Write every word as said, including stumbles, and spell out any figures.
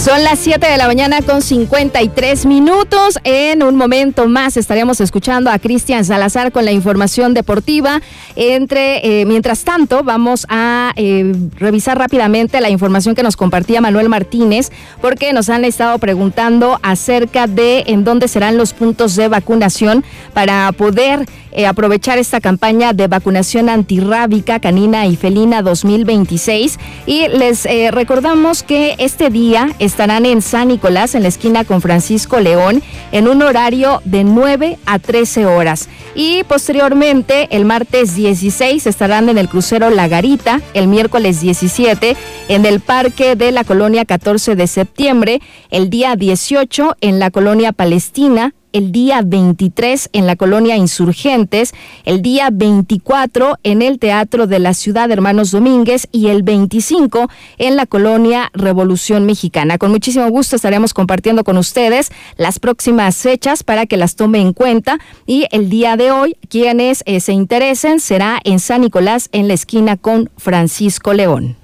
Son las siete de la mañana con cincuenta y tres minutos. En un momento más estaremos escuchando a Cristian Salazar con la información deportiva. Entre, eh, mientras tanto, vamos a eh, revisar rápidamente la información que nos compartía Manuel Martínez, porque nos han estado preguntando acerca de en dónde serán los puntos de vacunación para poder eh, aprovechar esta campaña de vacunación antirrábica canina y felina dos mil veintiséis. Y les eh, recordamos que este día estarán en San Nicolás, en la esquina con Francisco León, en un horario de nueve a trece horas. Y posteriormente, el martes dieciséis, estarán en el crucero La Garita, el miércoles diecisiete, en el parque de la colonia catorce de septiembre, el día dieciocho, en la colonia Palestina, el día veintitrés en la colonia Insurgentes, el día veinticuatro en el Teatro de la Ciudad Hermanos Domínguez y el veinticinco en la colonia Revolución Mexicana. Con muchísimo gusto estaremos compartiendo con ustedes las próximas fechas para que las tome en cuenta, y el día de hoy quienes eh, se interesen será en San Nicolás, en la esquina con Francisco León.